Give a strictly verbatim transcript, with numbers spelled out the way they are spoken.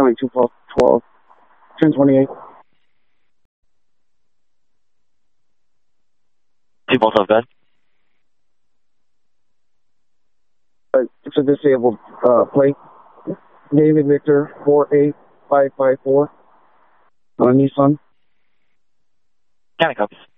County two twelve, ten twenty-eight. two twelve, bed. Uh, it's a disabled uh, plate. David Victor four eight five five four on a Nissan. County copies.